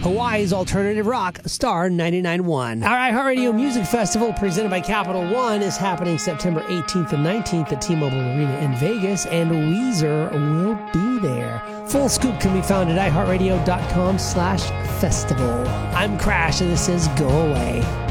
Hawaii's alternative rock, Star 99.1. Our iHeartRadio Music Festival, presented by Capital One, is happening September 18th and 19th at T-Mobile Arena in Vegas, and Weezer will be there. Full scoop can be found at iHeartRadio.com/festival. I'm Crash, and this is Go Away.